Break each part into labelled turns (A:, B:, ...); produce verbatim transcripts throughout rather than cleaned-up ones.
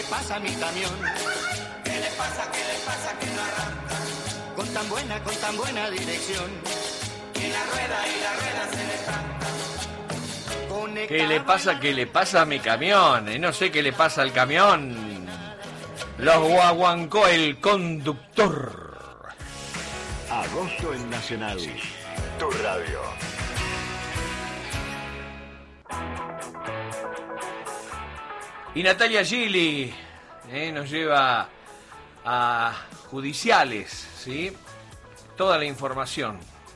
A: pasa a mi camión? ¿Qué le pasa, qué le pasa que no arranca? Con tan buena, con tan buena dirección. Y la rueda y la rueda se le tranca.
B: ¿Qué le pasa, qué le pasa a mi camión? Y no sé qué le pasa al camión. Los guaguancó el conductor.
C: Agosto en Nacional, tu radio.
B: Y Natalia Gili eh, nos lleva a judiciales, ¿sí? Toda la información.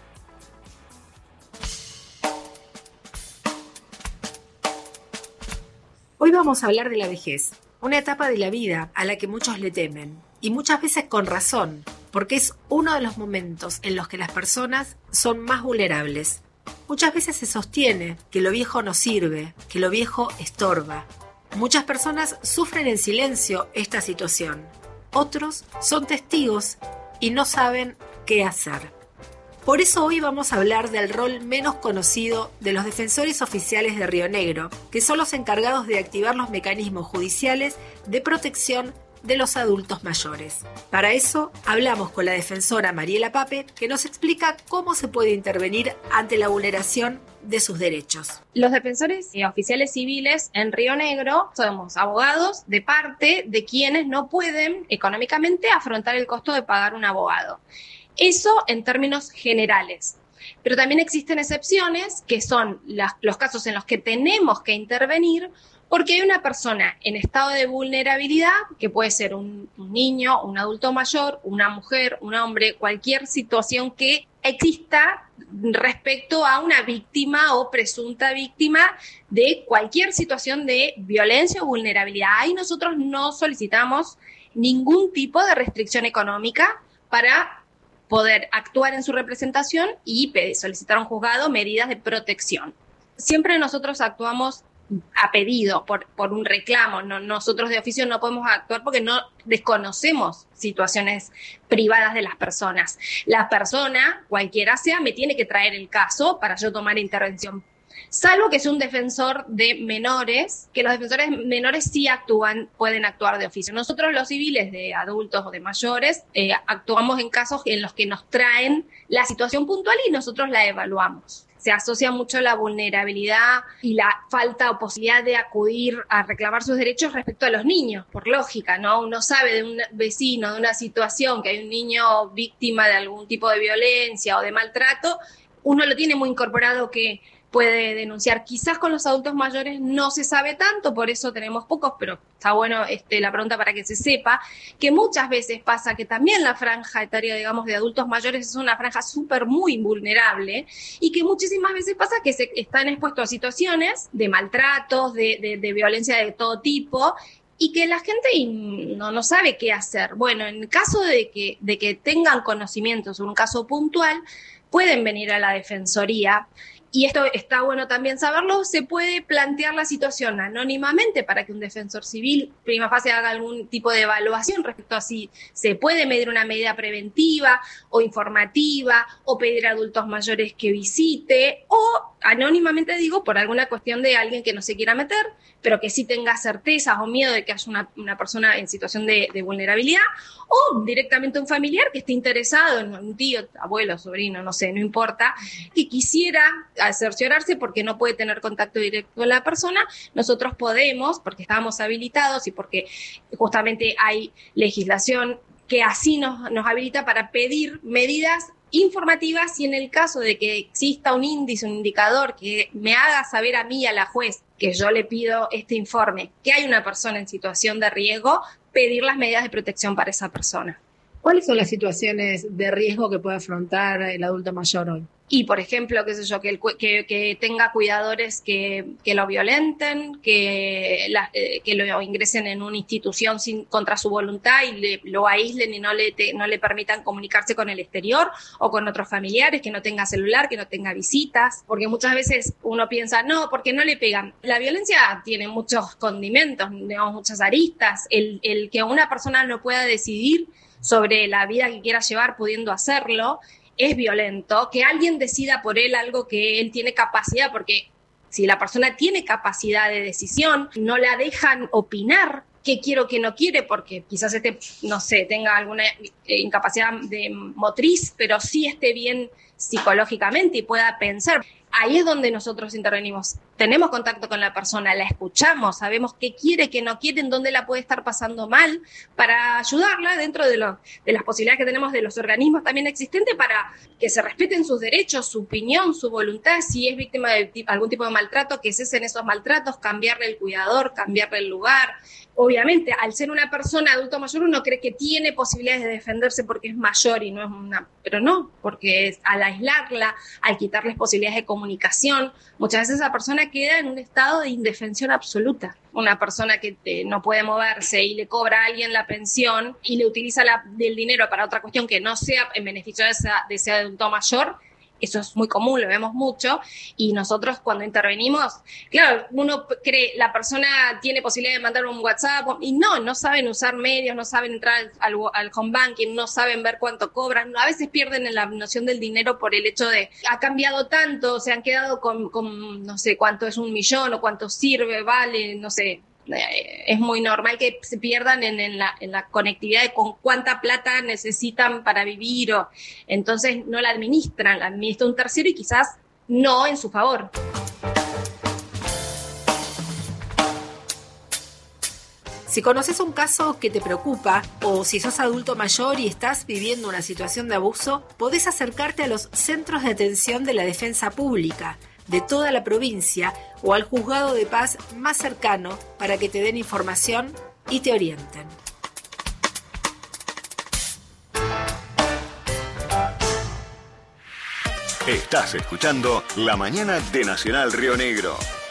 D: Hoy vamos a hablar de la vejez, una etapa de la vida a la que muchos le temen, y muchas veces con razón, porque es uno de los momentos en los que las personas son más vulnerables. Muchas veces se sostiene que lo viejo no sirve, que lo viejo estorba. Muchas personas sufren en silencio esta situación. Otros son testigos y no saben qué hacer. Por eso hoy vamos a hablar del rol menos conocido de los defensores oficiales de Río Negro, que son los encargados de activar los mecanismos judiciales de protección de los adultos mayores. Para eso hablamos con la defensora Mariela Pape, que nos explica cómo se puede intervenir ante la vulneración de sus derechos.
E: Los defensores y oficiales civiles en Río Negro somos abogados de parte de quienes no pueden económicamente afrontar el costo de pagar un abogado. Eso en términos generales. Pero también existen excepciones, que son las, los casos en los que tenemos que intervenir porque hay una persona en estado de vulnerabilidad, que puede ser un, un niño, un adulto mayor, una mujer, un hombre, cualquier situación que exista respecto a una víctima o presunta víctima de cualquier situación de violencia o vulnerabilidad. Ahí nosotros no solicitamos ningún tipo de restricción económica para poder actuar en su representación y solicitar a un juzgado medidas de protección. Siempre nosotros actuamos a pedido, por, por un reclamo. No, nosotros de oficio no podemos actuar porque no desconocemos situaciones privadas de las personas. La persona, cualquiera sea, me tiene que traer el caso para yo tomar intervención. Salvo que sea un defensor de menores, que los defensores menores sí actúan, pueden actuar de oficio. Nosotros los civiles de adultos o de mayores eh, actuamos en casos en los que nos traen la situación puntual y nosotros la evaluamos. Se asocia mucho la vulnerabilidad y la falta o posibilidad de acudir a reclamar sus derechos respecto a los niños, por lógica, ¿no? Uno sabe de un vecino, de una situación, que hay un niño víctima de algún tipo de violencia o de maltrato, uno lo tiene muy incorporado que puede denunciar. Quizás con los adultos mayores no se sabe tanto, por eso tenemos pocos, pero está bueno este, la pregunta para que se sepa, que muchas veces pasa que también la franja etaria, digamos, de adultos mayores es una franja súper muy vulnerable y que muchísimas veces pasa que se están expuestos a situaciones de maltratos, de, de, de violencia de todo tipo, y que la gente no, no sabe qué hacer. Bueno, en el caso de que, de que tengan conocimientos sobre un caso puntual, pueden venir a la defensoría. Y esto está bueno también saberlo, se puede plantear la situación anónimamente para que un defensor civil prima facie haga algún tipo de evaluación respecto a si se puede medir una medida preventiva o informativa o pedir a adultos mayores que visite o anónimamente digo por alguna cuestión de alguien que no se quiera meter, pero que sí tenga certezas o miedo de que haya una, una persona en situación de, de vulnerabilidad o directamente un familiar que esté interesado en un tío, abuelo, sobrino, no sé, no importa, que quisiera a cerciorarse porque no puede tener contacto directo con la persona. Nosotros podemos, porque estamos habilitados y porque justamente hay legislación que así nos, nos habilita para pedir medidas informativas y en el caso de que exista un índice, un indicador que me haga saber a mí, a la juez, que yo le pido este informe, que hay una persona en situación de riesgo, pedir las medidas de protección para esa persona.
D: ¿Cuáles son las situaciones de riesgo que puede afrontar el adulto mayor hoy?
E: Y, por ejemplo, qué sé yo, que, el, que, que tenga cuidadores que, que lo violenten, que, la, eh, que lo ingresen en una institución sin, contra su voluntad y le, lo aíslen y no le, te, no le permitan comunicarse con el exterior o con otros familiares, que no tenga celular, que no tenga visitas. Porque muchas veces uno piensa, no, porque no le pegan. La violencia tiene muchos condimentos, digamos, muchas aristas. El, el que una persona no pueda decidir sobre la vida que quiera llevar pudiendo hacerlo, es violento. Que alguien decida por él algo que él tiene capacidad, porque si la persona tiene capacidad de decisión, no la dejan opinar qué quiero, qué no quiere, porque quizás este, no sé, tenga alguna eh, incapacidad de motriz, pero sí esté bien psicológicamente y pueda pensar. Ahí es donde nosotros intervenimos. Tenemos contacto con la persona, la escuchamos, sabemos qué quiere, qué no quiere, en dónde la puede estar pasando mal, para ayudarla dentro de, lo, de las posibilidades que tenemos de los organismos también existentes para que se respeten sus derechos, su opinión, su voluntad. Si es víctima de algún tipo de maltrato, que cesen esos maltratos, cambiarle el cuidador, cambiarle el lugar. Obviamente, al ser una persona adulto mayor, uno cree que tiene posibilidades de defenderse porque es mayor y no es una... Pero no, porque es, al aislarla, al quitarles posibilidades de comunicación, muchas veces esa persona queda en un estado de indefensión absoluta. Una persona que te, no puede moverse y le cobra a alguien la pensión y le utiliza la, el dinero para otra cuestión que no sea en beneficio de, esa, de ese adulto mayor. Eso es muy común, lo vemos mucho, y nosotros cuando intervenimos, claro, uno cree, la persona tiene posibilidad de mandar un WhatsApp, y no, no saben usar medios, no saben entrar al, al home banking, no saben ver cuánto cobran, a veces pierden la noción del dinero por el hecho de, ha cambiado tanto, se han quedado con, con no sé, cuánto es un millón, o cuánto sirve, vale, no sé. Es muy normal que se pierdan en, en, la, en la conectividad de con cuánta plata necesitan para vivir, o entonces no la administran, la administra un tercero y quizás no en su favor.
D: Si conoces un caso que te preocupa o si sos adulto mayor y estás viviendo una situación de abuso, podés acercarte a los centros de atención de la defensa pública de toda la provincia o al juzgado de paz más cercano para que te den información y te orienten.
C: Estás escuchando La Mañana de Nacional Río Negro.